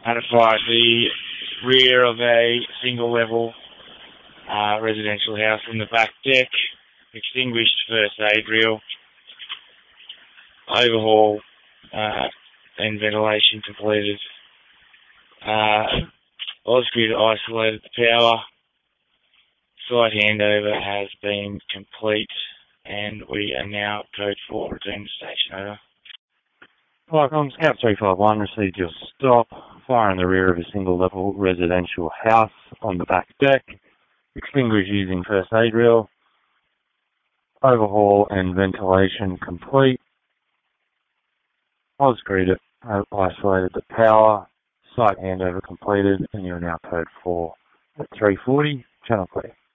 Had a fire at the rear of a single level residential house in the back deck. Extinguished first aid reel. Overhaul and ventilation completed. Ausgrid isolated the power. Site handover has been complete, and we are now code 4, return to station. Over. Welcome, Scout 351 received your stop. Fire in the rear of a single level residential house on the back deck. Extinguish using first aid reel. Overhaul and ventilation complete. Ausgrid isolated the power. Site handover completed, and you're now code 4 at 340. Channel clear.